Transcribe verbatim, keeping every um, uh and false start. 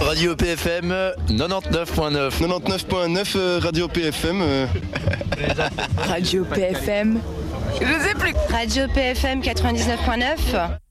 Radio P F M quatre-vingt-dix-neuf point neuf. quatre-vingt-dix-neuf point neuf euh, Radio P F M. euh. Radio P F M. Je sais plus. Radio P F M quatre-vingt-dix-neuf point neuf.